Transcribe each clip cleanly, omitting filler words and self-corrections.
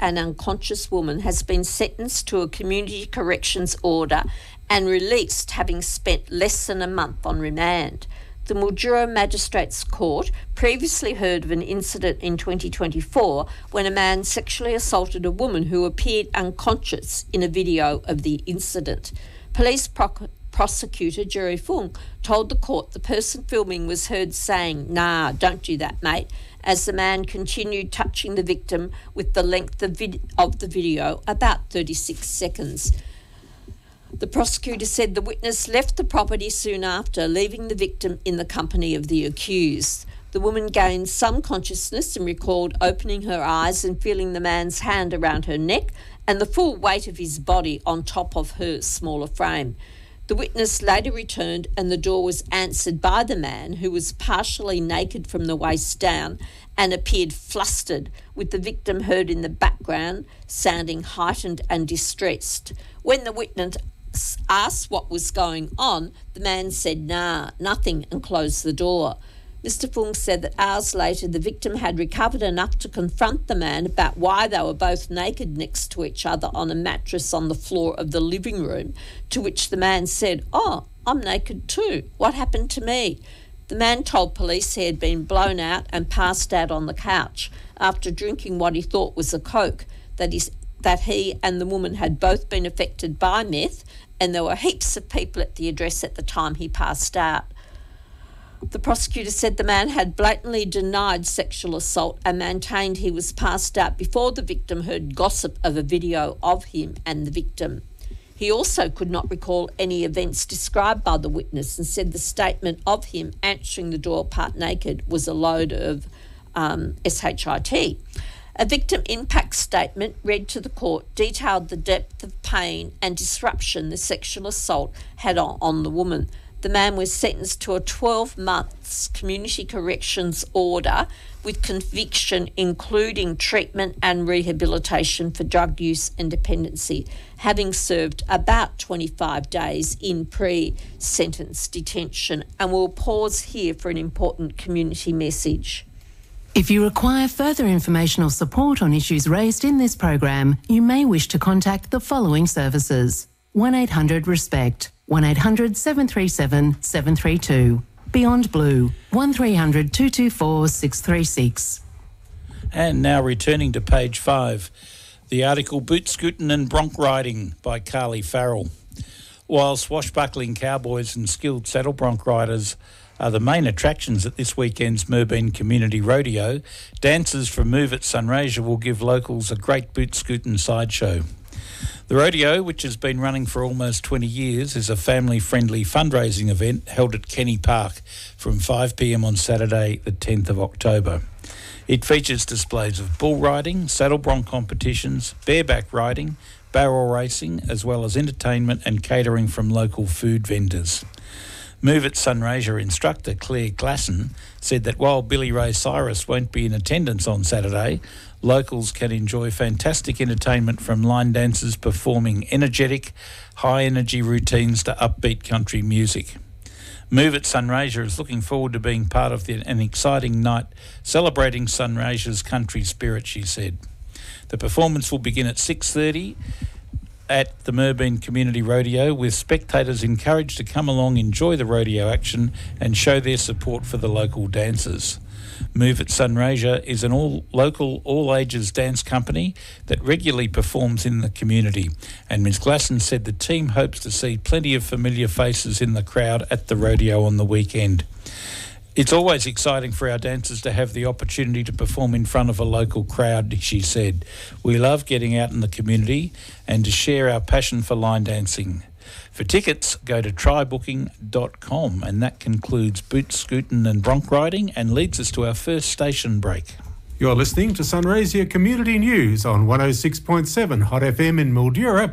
an unconscious woman, has been sentenced to a community corrections order and released, having spent less than a month on remand. The Mildura Magistrates Court previously heard of an incident in 2024 when a man sexually assaulted a woman who appeared unconscious in a video of the incident. Police prosecutor Jerry Fung told the court the person filming was heard saying, "Nah, don't do that, mate," as the man continued touching the victim with the length of the video, about 36 seconds. The prosecutor said the witness left the property soon after, leaving the victim in the company of the accused. The woman gained some consciousness and recalled opening her eyes and feeling the man's hand around her neck and the full weight of his body on top of her smaller frame. The witness later returned and the door was answered by the man, who was partially naked from the waist down and appeared flustered, with the victim heard in the background sounding heightened and distressed. When the witness asked what was going on, the man said, "Nah, nothing," and closed the door. Mr. Fung said that hours later the victim had recovered enough to confront the man about why they were both naked next to each other on a mattress on the floor of the living room, to which the man said, "Oh, I'm naked too. What happened to me?" The man told police he had been blown out and passed out on the couch after drinking what he thought was a Coke, that he and the woman had both been affected by meth, and there were heaps of people at the address at the time he passed out. The prosecutor said the man had blatantly denied sexual assault and maintained he was passed out before the victim heard gossip of a video of him and the victim. He also could not recall any events described by the witness and said the statement of him answering the door part naked was a load of shit. A victim impact statement read to the court detailed the depth of pain and disruption the sexual assault had on the woman. The man was sentenced to a 12 months community corrections order with conviction including treatment and rehabilitation for drug use and dependency, having served about 25 days in pre-sentence detention. And we'll pause here for an important community message. If you require further information or support on issues raised in this program, you may wish to contact the following services: 1-800-RESPECT, 1-800-737-732. Beyond Blue, 1300 224 636. And now returning to page 5, the article Boot Scooting and Bronc Riding by Carly Farrell. While swashbuckling cowboys and skilled saddle bronc riders are the main attractions at this weekend's Moorabool Community Rodeo, dancers from Move It Sunraysia will give locals a great boot scooting sideshow. The rodeo, which has been running for almost 20 years, is a family-friendly fundraising event held at Kenny Park from 5 p.m. on Saturday, the 10th of October. It features displays of bull riding, saddle bronc competitions, bareback riding, barrel racing, as well as entertainment and catering from local food vendors. Move It Sunraysia instructor Claire Glasson said that while Billy Ray Cyrus won't be in attendance on Saturday, locals can enjoy fantastic entertainment from line dancers performing energetic, high-energy routines to upbeat country music. Move It Sunraysia is looking forward to being part of an exciting night celebrating Sunraysia's country spirit, she said. The performance will begin at 6:30 at the Moorabool Community Rodeo, with spectators encouraged to come along, enjoy the rodeo action and show their support for the local dancers. Move It Sunraysia is an all-local, all-ages dance company that regularly performs in the community, and Ms Glasson said the team hopes to see plenty of familiar faces in the crowd at the rodeo on the weekend. It's always exciting for our dancers to have the opportunity to perform in front of a local crowd, she said. We love getting out in the community and to share our passion for line dancing. For tickets, go to trybooking.com, and that concludes boot scooting and bronc riding and leads us to our first station break. You're listening to Sunraysia Community News on 106.7 Hot FM in Mildura,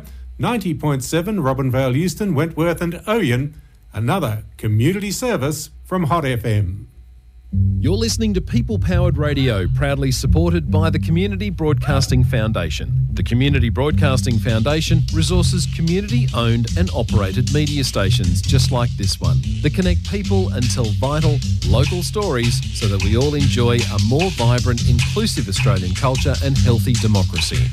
90.7 Robinvale, Euston, Wentworth and Oyen, another community service from Hot FM. You're listening to People Powered Radio, proudly supported by the Community Broadcasting Foundation. The Community Broadcasting Foundation resources community-owned and operated media stations just like this one that connect people and tell vital, local stories so that we all enjoy a more vibrant, inclusive Australian culture and healthy democracy.